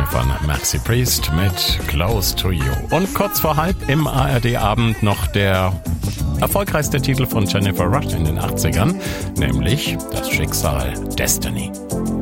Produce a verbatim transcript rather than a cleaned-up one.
von Maxi Priest mit Close to You. Und kurz vor halb im A R D-Abend noch der erfolgreichste Titel von Jennifer Rush in den achtzigern, nämlich das Schicksal Destiny.